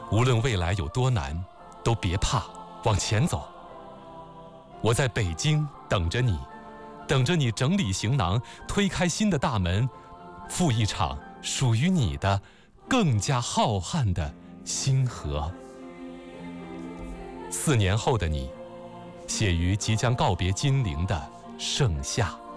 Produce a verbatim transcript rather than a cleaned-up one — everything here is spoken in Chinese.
无论未来有多难，都别怕，往前走。我在北京等着你，等着你整理行囊，推开新的大门，赴一场属于你的更加浩瀚的星河。四年后的你，写于即将告别金陵的盛夏。